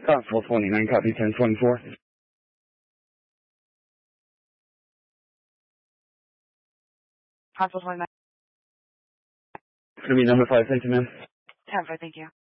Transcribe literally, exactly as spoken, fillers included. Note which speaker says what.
Speaker 1: Constable twenty-nine, copy ten twenty-four.
Speaker 2: Constable twenty-nine.
Speaker 1: It's going to be number five, thank you, ma'am.
Speaker 2: ten four, thank you.